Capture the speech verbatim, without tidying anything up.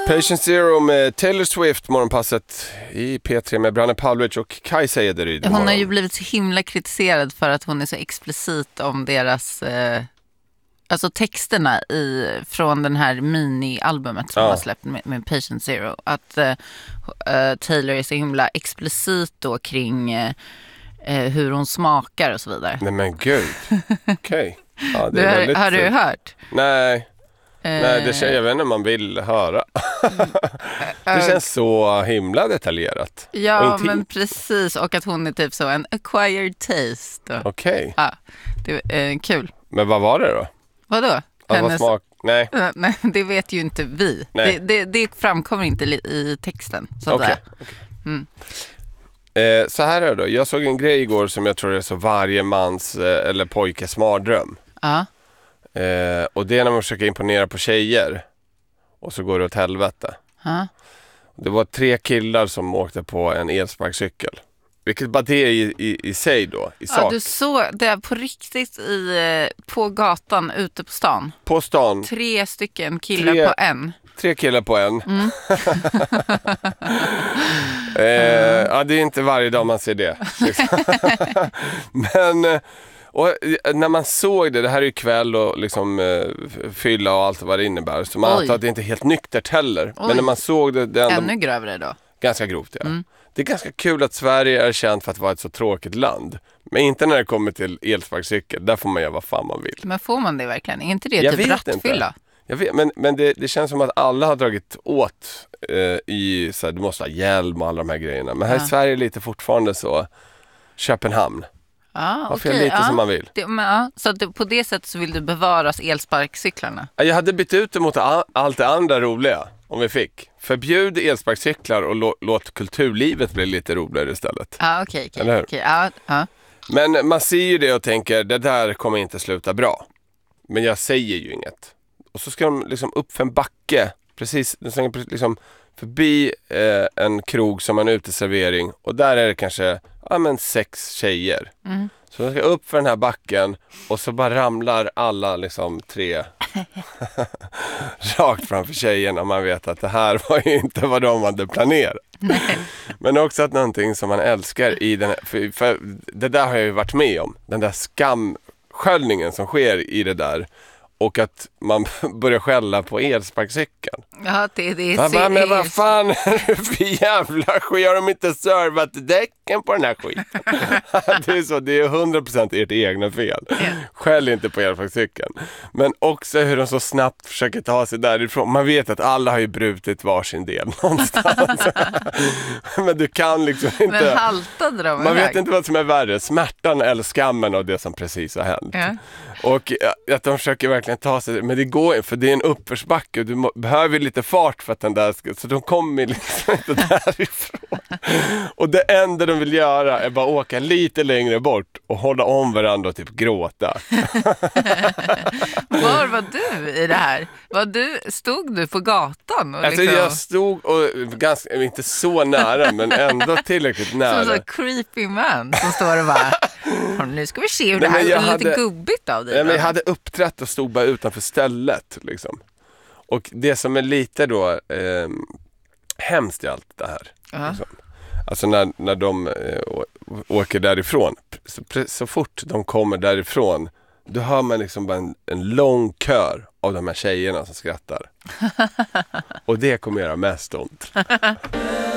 Patient Zero med Taylor Swift, morgonpasset i P tre med Branne Pavlovic och Kajsa Ederyd. Hon har ju blivit så himla kritiserad för att hon är så explicit om deras... Eh, alltså texterna i, från den här mini-albumet som ja. har släppt med, med Patient Zero. Att eh, Taylor är så himla explicit då kring eh, hur hon smakar och så vidare. Nej men gud, okej. Okay. Ja, du, har, har du hört? Nej. Nej, det känns, jag vet inte om man vill höra. Det känns så himla detaljerat. Ja, men precis. Och att hon är typ så en acquired taste. Okej. Okay. Ja, det är eh, kul. Men vad var det då? Vadå? Alltså, Hennes... vad smak? Nej. Nej, det vet ju inte vi. Det, det, det framkommer inte i texten. Okej. Okay. Okay. Mm. Eh, så här är det då. Jag såg en grej igår som jag tror är så varje mans eh, eller pojkes mardröm. Ja. Eh, och det är när man försöker imponera på tjejer och så går det åt helvete. Ha? Det var tre killar som åkte på en elsparkcykel. Vilket bara det är i, i, i sig då, i sak. Ja, du såg det på riktigt i, på gatan ute på stan. På stan. Tre stycken killar tre, på en. Tre killar på en. Mm. eh, ja, det är inte varje dag man ser det. Liksom. Men... Och när man såg det, det här är ju kväll och liksom eh, fylla och allt vad det innebär. Så man antar att det inte är helt nyktert heller. Oj. Men när man såg det... det ändå, ännu grövre då. Ganska grovt, ja. Mm. Det är ganska kul att Sverige är känt för att vara ett så tråkigt land. Men inte när det kommer till elsparkcykel. Där får man göra vad fan man vill. Men får man det verkligen? Är inte det jag typ vet rattfylla? Inte. Jag vet, men, men det, det känns som att alla har dragit åt eh, i... Så här, du måste ha hjälm och alla de här grejerna. Men här ja. i Sverige är det lite fortfarande så... Köpenhamn. Ja, man får okay, lite ja. som man vill. Det, men, ja, så att det, på det sättet så vill du bevaras elsparkcyklarna? Jag hade bytt ut det mot all, allt det andra roliga, om vi fick. Förbjud elsparkcyklar och lå, låt kulturlivet bli lite roligare istället. Ja, okej. Okay, okay, okay. ja, ja. Men man ser ju det och tänker, det där kommer inte sluta bra. Men jag säger ju inget. Och så ska de liksom upp för en backe, precis, liksom förbi eh, en krog som har en uteservering. Och där är det kanske... Ja, men sex tjejer. Mm. Så de ska upp för den här backen och så bara ramlar alla liksom tre rakt framför tjejerna. Man vet att det här var ju inte vad de hade planerat. Nej. Men också att någonting som man älskar i den här, för, för det där har jag ju varit med om. Den där skamsköljningen som sker i det där. Och att man börjar skälla på elsparkcykeln. Ja, det, det är så. Bara, men vad fan är det för jävla skit? Har de inte servat däcken på den här skiten? Det är så, det är hundra procent ert egna fel. Yeah. Skäll inte på elsparkcykeln. Men också hur de så snabbt försöker ta sig därifrån. Man vet att alla har ju brutit varsin del någonstans. Men du kan liksom inte... Men haltade de? Man vet inte vad som är värre. Smärtan eller skammen av det som precis har hänt. Yeah. Och att de försöker verkligen ta sig, men det går för det är en uppförsbacke och du må, behöver lite fart för att den där ska, så de kommer liksom inte därifrån. Och det enda de vill göra är bara åka lite längre bort och hålla om varandra och typ gråta. Var var du i det här? Var du, stod du på gatan? Och alltså liksom... jag stod och ganska, inte så nära men ändå tillräckligt nära. Som en creepy man som står och bara nu ska vi se hur det här är lite gubbigt av dig. Nej, men jag hade uppträtt och stod bara utanför stället liksom. Och det som är lite då eh, hemskt i allt det här. Uh-huh. Liksom. Alltså när, när de eh, åker därifrån så, så fort de kommer därifrån då hör man liksom bara en, en lång kör av de här tjejerna som skrattar. Och det kommer göra mest ont.